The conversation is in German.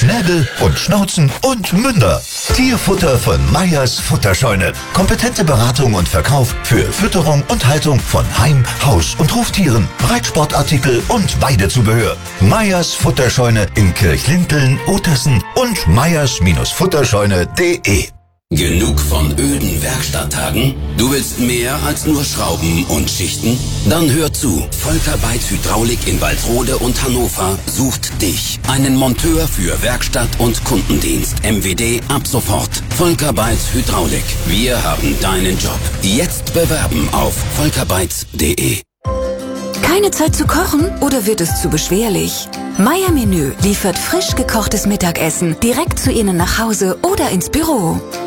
Schnäbel und Schnauzen und Münder. Tierfutter von Meyers Futterscheune. Kompetente Beratung und Verkauf für Fütterung und Haltung von Heim-, Haus- und Huftieren, Reitsportartikel und Weidezubehör. Meyers Futterscheune in Kirchlinteln, Uetersen und meyers-futterscheune.de. Genug von öden Werkstatttagen? Du willst mehr als nur Schrauben und Schichten? Dann hör zu. Volker Beitz Hydraulik in Waldrode und Hannover sucht dich. Einen Monteur für Werkstatt und Kundendienst. MWD ab sofort. Volker Beitz Hydraulik. Wir haben deinen Job. Jetzt bewerben auf volkerbeitz.de. Keine Zeit zu kochen oder wird es zu beschwerlich? Meier Menü liefert frisch gekochtes Mittagessen direkt zu Ihnen nach Hause oder ins Büro.